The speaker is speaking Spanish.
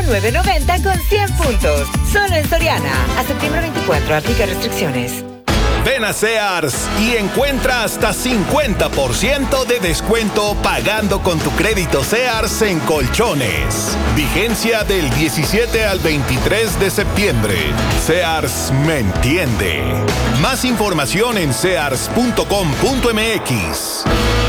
9.90 con 100 puntos. Solo en Soriana. A septiembre 24. Aplica restricciones. Ven a Sears y encuentra hasta 50% de descuento pagando con tu crédito Sears en colchones. Vigencia del 17 al 23 de septiembre. Sears me entiende. Más información en sears.com.mx.